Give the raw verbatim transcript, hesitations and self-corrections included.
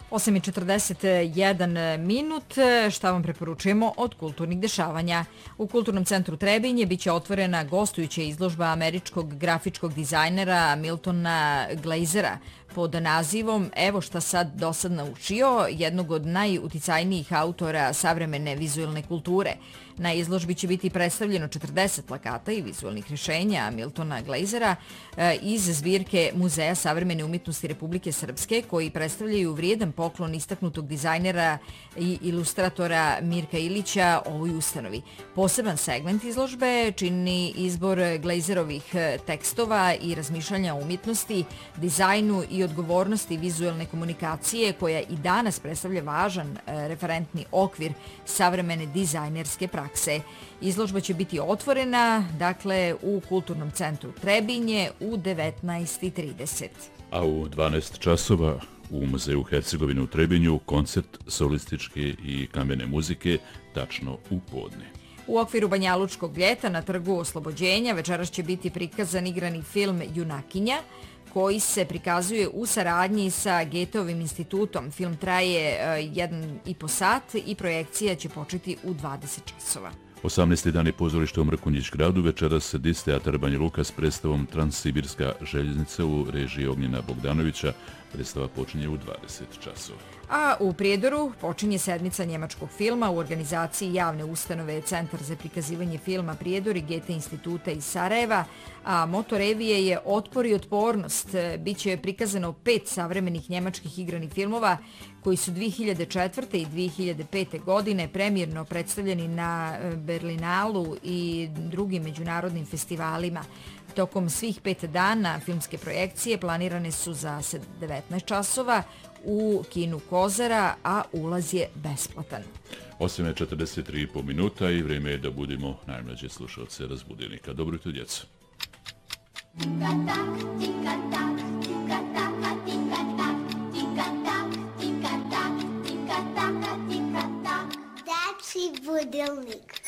osam i četrdeset jedan minut, šta vam preporučujemo od kulturnih dešavanja. U Kulturnom centru Trebinje biće otvorena gostujuća izložba američkog grafičkog dizajnera Miltona Glazera pod nazivom Evo šta sad dosad naučio, jednog od najuticajnijih autora savremene vizualne kulture. Na izložbi će biti predstavljeno četrdeset plakata i vizualnih rješenja Miltona Glazera iz zbirke Muzeja savremene umjetnosti Republike Srpske, koji predstavljaju vrijedan poklon istaknutog dizajnera i ilustratora Mirka Ilića ovoj ustanovi. Poseban segment izložbe čini izbor Glazerovih tekstova i razmišljanja o umjetnosti, dizajnu i odgovornosti vizualne komunikacije, koja i danas predstavlja važan referentni okvir savremene dizajnerske prakse. Izložba će biti otvorena, dakle, u Kulturnom centru Trebinje u devetnaest i trideset. A u dvanaest časova u Muzeju Hercegovine u Trebinju koncert solističke i kamene muzike, tačno u podne. U okviru Banjalučkog ljeta na Trgu Oslobođenja večeras će biti prikazan igrani film Junakinja, koji se prikazuje u saradnji sa Geteovim institutom. Film traje jedan i po sat i projekcija će početi u dvadeset časova. osamnaesti dan je pozorište u Mrkonjić gradu, večeras Dis teatar Banja Luka s predstavom Transsibirska željeznica u režiji Ognjena Bogdanovića. Predstava počinje u dvadeset časova. A u Prijedoru počinje sedmica njemačkog filma u organizaciji javne ustanove Centar za prikazivanje filma Prijedor i Gete instituta iz Sarajeva, a moto revije je Otpor i otpornost. Biće prikazano pet savremenih njemačkih igranih filmova koji su dvije hiljade četvrte i dvije hiljade pete godine premijerno predstavljeni na Berlinalu i drugim međunarodnim festivalima. Tokom svih pet dana filmske projekcije planirane su za devetnaest časova u kinu Kozara, a ulaz je besplatan. osam i četrdeset tri minuta i vrijeme je da budemo najmlađe slušalce razbudilnika. Dobro jutro, djeco. Dečji budilnik.